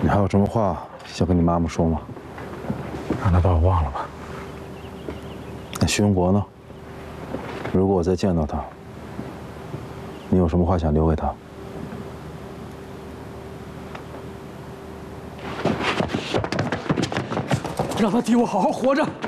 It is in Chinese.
你还有什么话想跟你妈妈说吗？ 让她把我忘了吧。 那徐永国呢？如果我再见到他，你有什么话想留给他？ 让他替我好好活着。